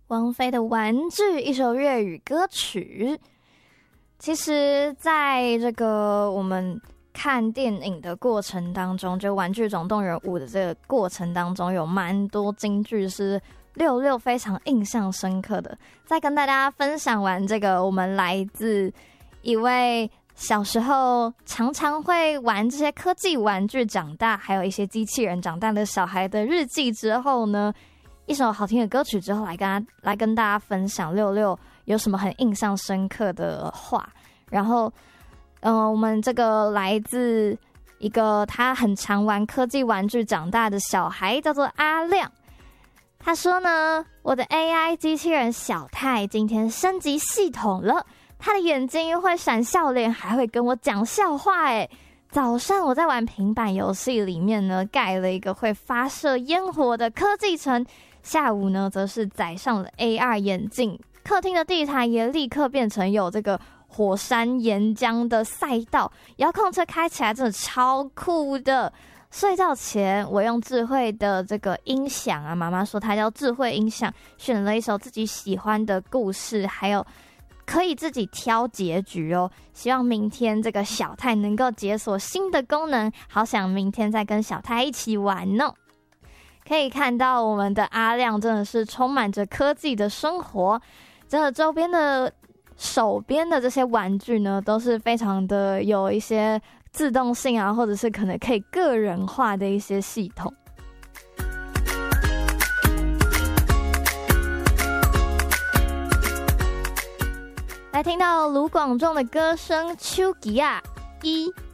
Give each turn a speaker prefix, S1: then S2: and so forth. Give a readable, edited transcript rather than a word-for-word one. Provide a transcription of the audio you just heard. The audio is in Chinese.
S1: 王菲的《玩具》，一首粤语歌曲。其实在这个我们看电影的过程当中，就《玩具总动员5》的这个过程当中，有蛮多金句是六六非常印象深刻的。在跟大家分享完这个我们来自一位小时候常常会玩这些科技玩具长大，还有一些机器人长大的小孩的日记之后呢，一首好听的歌曲之后，来跟大家分享六六有什么很印象深刻的话。然后我们这个来自一个他很常玩科技玩具长大的小孩，叫做阿亮。他说呢，我的 AI 机器人小泰今天升级系统了，他的眼睛会闪笑脸，还会跟我讲笑话耶。早上我在玩平板游戏里面呢，盖了一个会发射烟火的科技城，下午呢则是载上了 AR 眼镜，客厅的地毯也立刻变成有这个火山岩浆的赛道，遥控车开起来真的超酷的。睡觉前我用智慧的这个音响啊，妈妈说它叫智慧音响，选了一首自己喜欢的故事，还有可以自己挑结局哦。希望明天这个小泰能够解锁新的功能，好想明天再跟小泰一起玩哦。可以看到我们的阿亮真的是充满着科技的生活，这周边的手边的这些玩具呢，都是非常的有一些自动性啊，或者是可能可以个人化的一些系统。来听到卢广仲的歌声《秋吉亚》1